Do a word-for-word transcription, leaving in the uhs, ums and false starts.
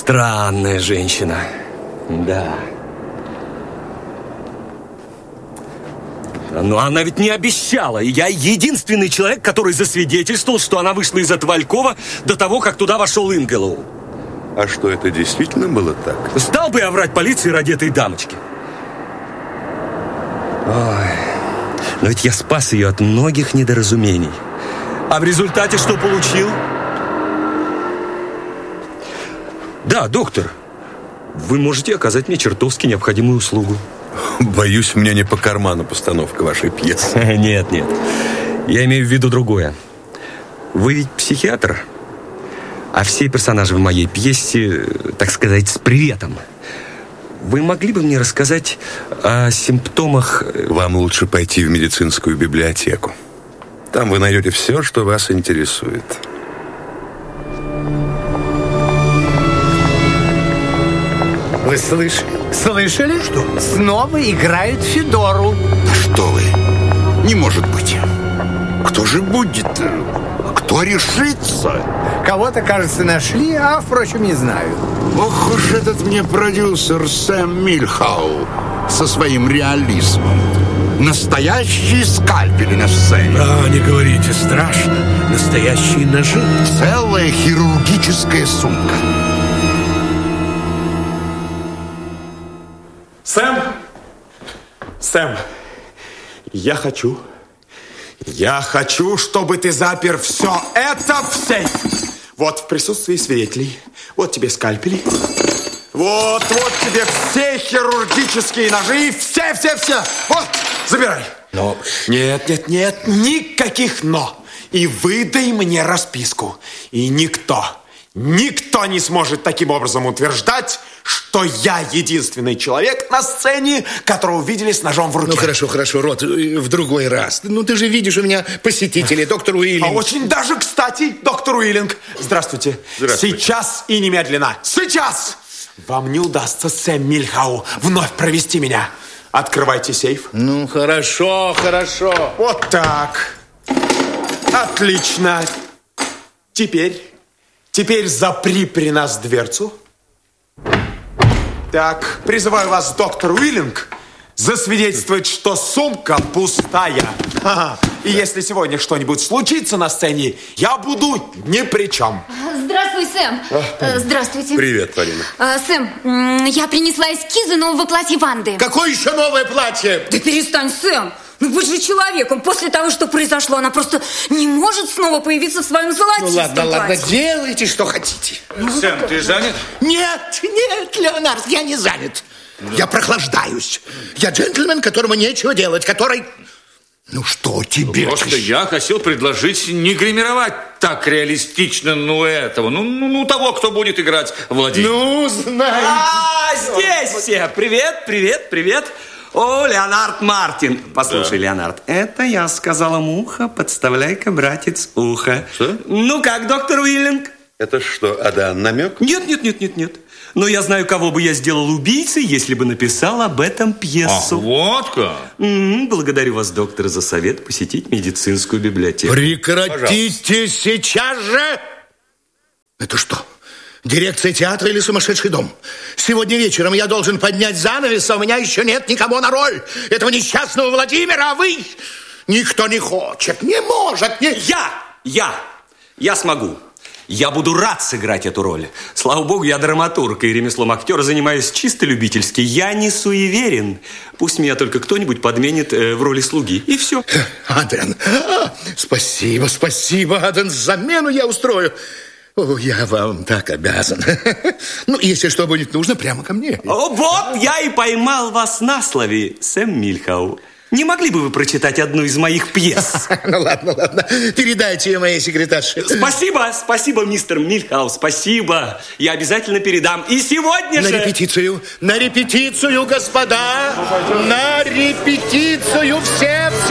Странная женщина. Да. Но она ведь не обещала. И я единственный человек, который засвидетельствовал, что она вышла из этого алькова до того, как туда вошел Ингэллоу. А что, это действительно было так? Стал бы я врать полиции ради этой дамочки. Ой. Но ведь я спас ее от многих недоразумений. А в результате что получил? Да, доктор, вы можете оказать мне чертовски необходимую услугу. Боюсь, мне не по карману постановка вашей пьесы. Нет, нет. Я имею в виду другое. Вы ведь психиатр, а все персонажи в моей пьесе, так сказать, с приветом. Вы могли бы мне рассказать о симптомах... Вам лучше пойти в медицинскую библиотеку. Там вы найдете все, что вас интересует. Вы слышали? Слышали? Что? Снова играют Федору. Да что вы? Не может быть. Кто же будет? Кто решится? Кого-то, кажется, нашли, а, впрочем, не знаю. Ох уж этот мне продюсер Сэм Мильхау со своим реализмом. Настоящие скальпели на сцене. А, не говорите, страшно. Настоящие ножи. Целая хирургическая сумка. Сэм! Сэм, я хочу, я хочу, чтобы ты запер все это в сейф. Вот в присутствии свидетелей. Вот тебе скальпели. Вот, вот тебе все хирургические ножи. Все, все, все. Вот, забирай. Но... Нет, нет, нет, никаких «но». И выдай мне расписку. И никто, никто не сможет таким образом утверждать, что я единственный человек на сцене, которого видели с ножом в руке. Ну, хорошо, хорошо, Рот, в другой раз. Ну, ты же видишь, у меня посетители, доктор Уиллинг. А очень даже кстати, доктор Уиллинг. Здравствуйте. Здравствуйте. Сейчас и немедленно. Сейчас! Вам не удастся, Сэм Мильхау, вновь провести меня. Открывайте сейф. Ну, хорошо, хорошо. Вот так. Отлично. Теперь, теперь запри при нас дверцу. Так, призываю вас, доктор Уиллинг, засвидетельствовать, что сумка пустая. Ага. И если сегодня что-нибудь случится на сцене, я буду ни при чем. Здравствуй, Сэм. Э, Здравствуйте. Привет, Полина. Э, Сэм, м, я принесла эскизы нового платья Ванды. Какое еще новое платье? Да перестань, Сэм. Ну, будь же человеком. После того, что произошло, она просто не может снова появиться в своем Ну, золотистом ладно, ладно, платье. делайте, что хотите. Сэм, ты занят? Нет, нет, Леонард, я не занят. Я прохлаждаюсь. Я джентльмен, которому нечего делать, который... Ну, что тебе? Просто я хотел предложить не гримировать так реалистично, ну, этого. Ну, ну, ну того, кто будет играть Владимир. Ну, знаете... А, здесь все. Привет, привет, привет. О, Леонард Мартин. Послушай, да. Леонард, это я сказала муха, подставляй-ка, братец, ухо. Что? Ну как, доктор Уиллинг? Это что, Адан, намек? Нет, нет, нет, нет, нет. Но я знаю, кого бы я сделал убийцей, если бы написал об этом пьесу. Ах, вот как? М-м, благодарю вас, доктор, за совет посетить медицинскую библиотеку. Прекратите Пожалуйста. Сейчас же! Это что? Дирекция театра или сумасшедший дом? Сегодня вечером я должен поднять занавес, а у меня еще нет никого на роль этого несчастного Владимира, а вы... Никто не хочет, не может, не... Я! Я! Я смогу. Я буду рад сыграть эту роль. Слава богу, я драматург, и ремеслом актера занимаюсь чисто любительски. Я не суеверен. Пусть меня только кто-нибудь подменит э, в роли слуги. И все. Аден, спасибо, спасибо, Аден, замену я устрою. О, я вам так обязан. Ну, если что будет нужно, прямо ко мне. О, вот я и поймал вас на слове, Сэм Мильхау. Не могли бы вы прочитать одну из моих пьес? Ну, ладно, ладно. Передайте ее моей секретарше. Спасибо, спасибо, мистер Мильхау, спасибо. Я обязательно передам. И сегодня же... На репетицию, на репетицию, господа. На репетицию все, все.